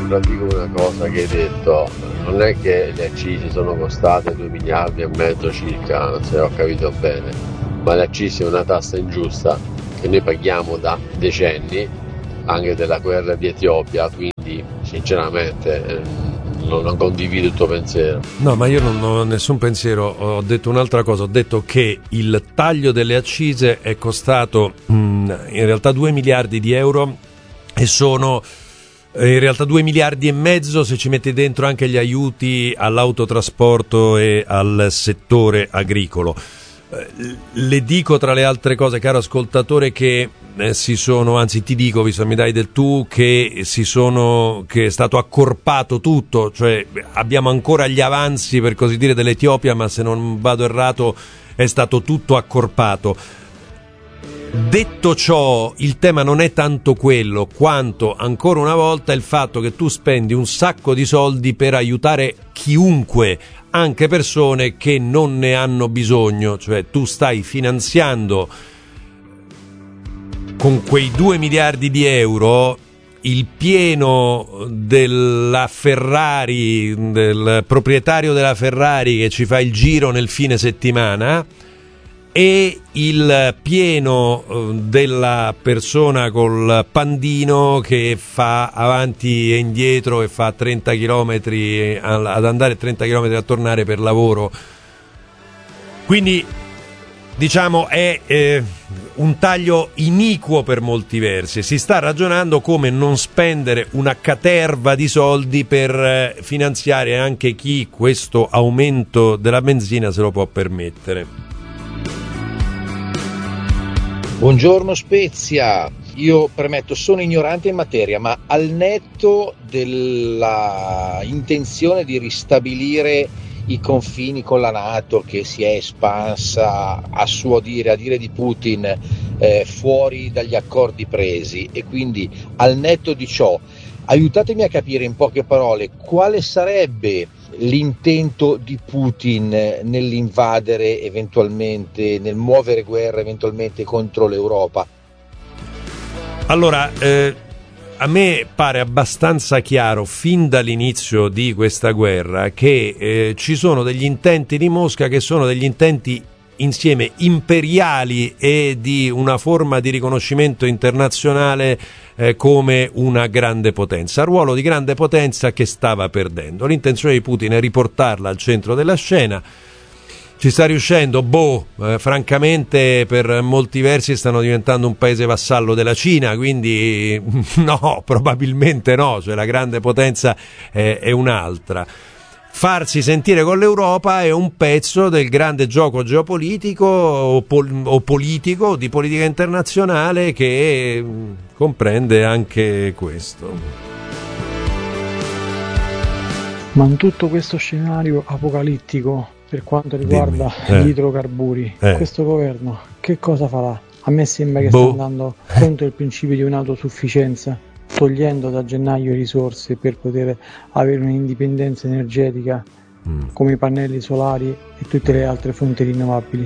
contraddico una cosa che hai detto. Non è che le accise sono costate 2 miliardi e mezzo circa, se ho capito bene, ma le accise è una tassa ingiusta che noi paghiamo da decenni, anche della guerra di Etiopia, quindi sinceramente non condivido il tuo pensiero. No, ma io non ho nessun pensiero, ho detto un'altra cosa, ho detto che il taglio delle accise è costato in realtà 2 miliardi di euro e sono in realtà 2 miliardi e mezzo se ci metti dentro anche gli aiuti all'autotrasporto e al settore agricolo. Le dico tra le altre cose, caro ascoltatore, che ti dico, visto che mi dai del tu, che è stato accorpato tutto, cioè abbiamo ancora gli avanzi, per così dire, dell'Etiopia, ma se non vado errato è stato tutto accorpato. Detto ciò, il tema non è tanto quello, quanto ancora una volta il fatto che tu spendi un sacco di soldi per aiutare chiunque, anche persone che non ne hanno bisogno, cioè tu stai finanziando con quei 2 miliardi di euro il pieno della Ferrari, del proprietario della Ferrari che ci fa il giro nel fine settimana, e il pieno della persona col pandino che fa avanti e indietro e fa 30 km ad andare e 30 km a tornare per lavoro. Quindi diciamo è un taglio iniquo per molti versi. Si sta ragionando come non spendere una caterva di soldi per finanziare anche chi questo aumento della benzina se lo può permettere. Buongiorno Spezia, io premetto sono ignorante in materia, ma al netto della intenzione di ristabilire i confini con la NATO che si è espansa a suo dire, a dire di Putin, fuori dagli accordi presi, e quindi al netto di ciò aiutatemi a capire in poche parole quale sarebbe l'intento di Putin nell'invadere eventualmente, nel muovere guerra eventualmente contro l'Europa. Allora, a me pare abbastanza chiaro fin dall'inizio di questa guerra che ci sono degli intenti di Mosca che sono degli intenti insieme imperiali e di una forma di riconoscimento internazionale come una grande potenza, ruolo di grande potenza che stava perdendo. L'intenzione di Putin è riportarla al centro della scena. Ci sta riuscendo? Francamente per molti versi stanno diventando un paese vassallo della Cina, quindi no, probabilmente no, cioè la grande potenza è un'altra. Farsi sentire con l'Europa è un pezzo del grande gioco geopolitico o politico, di politica internazionale, che comprende anche questo. Ma in tutto questo scenario apocalittico per quanto riguarda gli idrocarburi, questo governo che cosa farà? A me sembra che sta andando contro il principio di un'autosufficienza, togliendo da gennaio risorse per poter avere un'indipendenza energetica come i pannelli solari e tutte le altre fonti rinnovabili.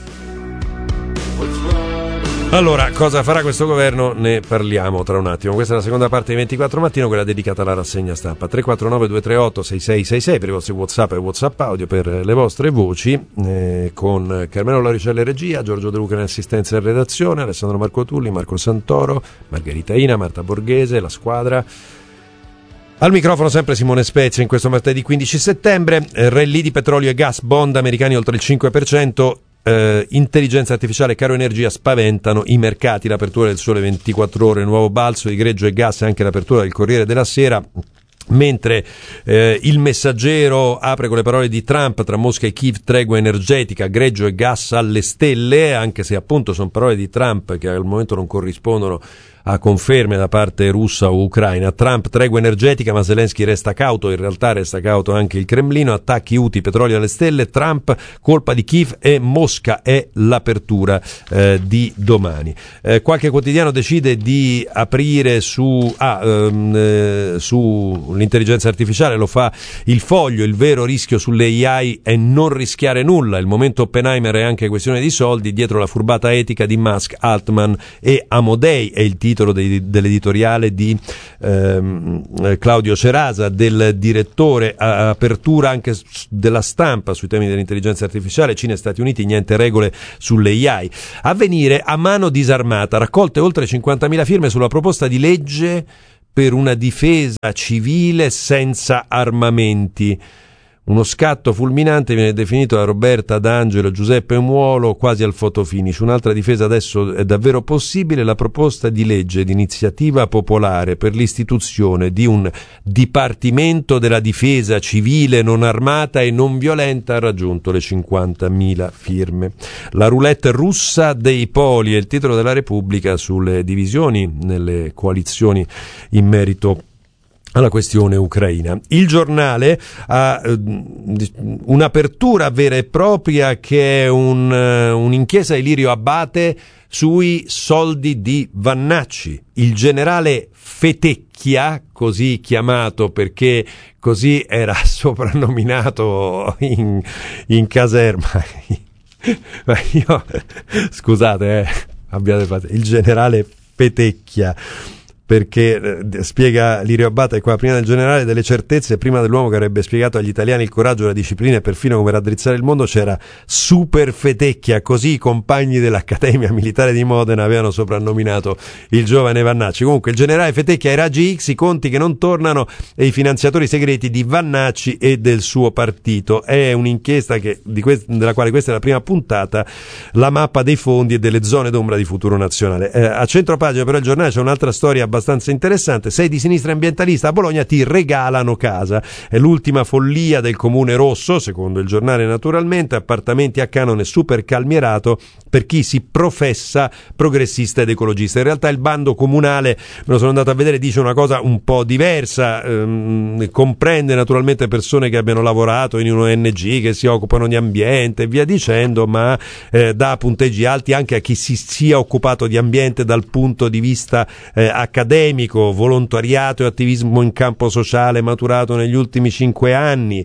Allora, cosa farà questo governo? Ne parliamo tra un attimo. Questa è la seconda parte di 24 Mattino, quella dedicata alla rassegna stampa. 349-238-6666 per i vostri WhatsApp e WhatsApp audio, per le vostre voci, con Carmelo Lauricella in regia, Giorgio De Luca in assistenza e redazione, Alessandro Marco Tulli, Marco Santoro, Margherita Ina, Marta Borghese, la squadra. Al microfono sempre Simone Spezia in questo martedì 15 settembre. Rally di petrolio e gas, bond americani oltre il 5%. Intelligenza artificiale e caro energia spaventano i mercati, l'apertura del Sole 24 Ore, nuovo balzo di greggio e gas e anche l'apertura del Corriere della Sera, mentre il Messaggero apre con le parole di Trump: tra Mosca e Kiev tregua energetica, greggio e gas alle stelle, anche se appunto sono parole di Trump che al momento non corrispondono a conferme da parte russa o ucraina. Trump: tregua energetica, ma Zelensky resta cauto. In realtà resta cauto anche il Cremlino. Attacchi Houthi, petrolio alle stelle. Trump: colpa di Kiev e Mosca è l'apertura di domani. Qualche quotidiano decide di aprire su l'intelligenza artificiale, lo fa Il Foglio: il vero rischio sulle AI è non rischiare nulla. Il momento Oppenheimer è anche questione di soldi, dietro la furbata etica di Musk, Altman e Amodei è il titolo titolo dell'editoriale di Claudio Cerasa, del direttore apertura anche della Stampa sui temi dell'intelligenza artificiale, Cina e Stati Uniti, niente regole sulle AI. Avvenire, a mano disarmata, raccolte oltre 50.000 firme sulla proposta di legge per una difesa civile senza armamenti. Uno scatto fulminante viene definito da Roberta D'Angelo e Giuseppe Muolo quasi al fotofinish. Un'altra difesa adesso è davvero possibile: la proposta di legge d'iniziativa popolare per l'istituzione di un Dipartimento della Difesa Civile non armata e non violenta ha raggiunto le 50.000 firme. La roulette russa dei poli è il titolo della Repubblica sulle divisioni nelle coalizioni in merito alla questione ucraina. Il Giornale ha un'apertura vera e propria che è un'inchiesta di Lirio Abbate sui soldi di Vannacci. Il generale Fetecchia, così chiamato perché così era soprannominato in caserma. Ma io, scusate, abbiate pazienza. Il generale Fetecchia, perché spiega Lirio Abbate qua, prima del generale delle certezze, prima dell'uomo che avrebbe spiegato agli italiani il coraggio, la disciplina e perfino come raddrizzare il mondo, c'era Super Fetecchia. Così i compagni dell'Accademia Militare di Modena avevano soprannominato il giovane Vannacci. Comunque il generale Fetecchia, i raggi X, i conti che non tornano e i finanziatori segreti di Vannacci e del suo partito. È un'inchiesta della quale questa è la prima puntata, la mappa dei fondi e delle zone d'ombra di Futuro Nazionale. A centropagina però il Giornale c'è un'altra storia abbastanza interessante: sei di sinistra ambientalista, a Bologna ti regalano casa. È l'ultima follia del Comune Rosso, secondo il Giornale naturalmente, appartamenti a canone super calmierato per chi si professa progressista ed ecologista. In realtà il bando comunale, me lo sono andato a vedere, dice una cosa un po' diversa, comprende naturalmente persone che abbiano lavorato in un'ONG, che si occupano di ambiente e via dicendo, ma dà punteggi alti anche a chi si sia occupato di ambiente dal punto di vista accademico, volontariato e attivismo in campo sociale maturato negli ultimi 5 anni,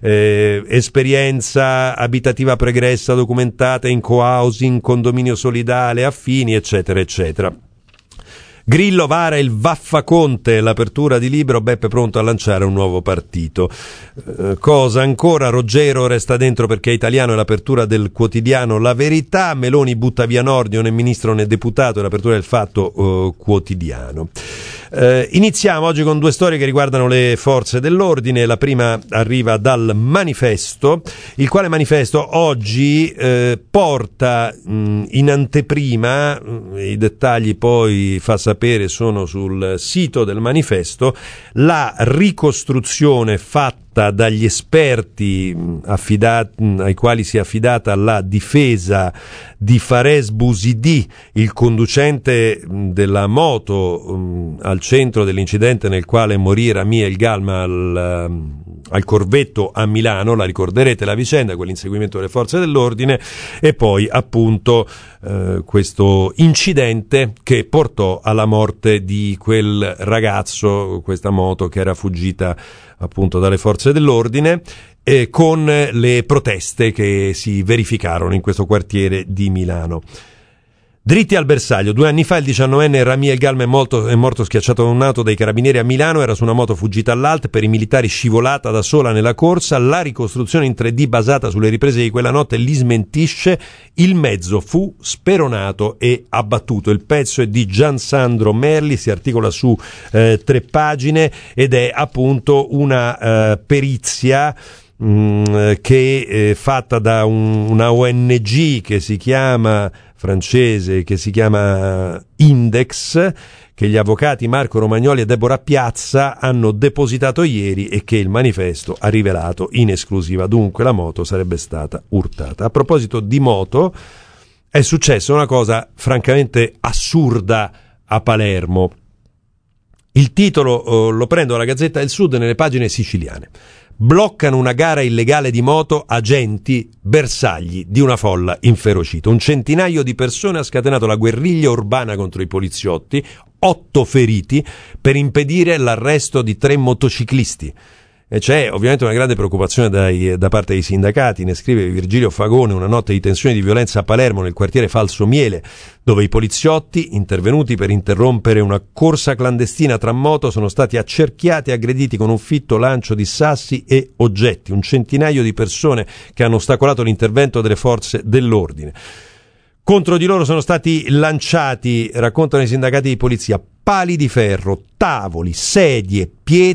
esperienza abitativa pregressa documentata in co-housing, condominio solidale, affini, eccetera, eccetera. Grillo vara il Vaffaconte, l'apertura di Libero, Beppe pronto a lanciare un nuovo partito. Cosa ancora? Ruggero resta dentro perché è italiano, è l'apertura del quotidiano La Verità. Meloni butta via Nordio, né ministro né deputato, è l'apertura del Fatto Quotidiano. Iniziamo oggi con 2 storie che riguardano le forze dell'ordine. La prima arriva dal Manifesto, il quale Manifesto oggi porta in anteprima, i dettagli poi fa sapere sono sul sito del Manifesto, la ricostruzione fatta dagli esperti ai quali si è affidata la difesa di Fares Bouzidi, il conducente della moto al centro dell'incidente nel quale morì Rami El Galma al Corvetto a Milano. La ricorderete la vicenda, quell'inseguimento delle forze dell'ordine, e poi appunto questo incidente che portò alla morte di quel ragazzo, questa moto che era fuggita appunto dalle forze dell'ordine, con le proteste che si verificarono in questo quartiere di Milano. Dritti al bersaglio. 2 anni fa il 19enne Rami El Galma è morto schiacciato da un'auto dei carabinieri a Milano. Era su una moto fuggita all'alt, per i militari scivolata da sola nella corsa. La ricostruzione in 3D basata sulle riprese di quella notte li smentisce. Il mezzo fu speronato e abbattuto. Il pezzo è di Giansandro Merli, si articola su 3 pagine ed è appunto una perizia che è fatta da una ONG che si chiama francese, che si chiama Index, che gli avvocati Marco Romagnoli e Deborah Piazza hanno depositato ieri e che il Manifesto ha rivelato in esclusiva. Dunque la moto sarebbe stata urtata. A proposito di moto, è successa una cosa francamente assurda a Palermo. Il titolo lo prendo dalla Gazzetta del Sud nelle pagine siciliane. Bloccano una gara illegale di moto, agenti bersagli di una folla inferocita. Un centinaio di persone ha scatenato la guerriglia urbana contro i poliziotti, 8 feriti per impedire l'arresto di 3 motociclisti. E c'è ovviamente una grande preoccupazione da parte dei sindacati. Ne scrive Virgilio Fagone: una notte di tensione e di violenza a Palermo, nel quartiere Falso Miele, dove i poliziotti, intervenuti per interrompere una corsa clandestina tra moto, sono stati accerchiati e aggrediti con un fitto lancio di sassi e oggetti. Un centinaio di persone che hanno ostacolato l'intervento delle forze dell'ordine. Contro di loro sono stati lanciati, raccontano i sindacati di polizia, pali di ferro, tavoli, sedie, pietre